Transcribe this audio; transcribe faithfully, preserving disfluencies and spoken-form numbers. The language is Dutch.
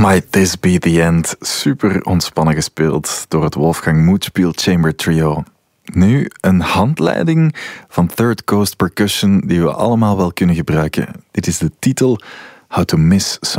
Might This Be The End. Super ontspannen gespeeld door het Wolfgang Mootspiel Chamber Trio. Nu een handleiding van Third Coast Percussion die we allemaal wel kunnen gebruiken. Dit is de titel How to Miss Some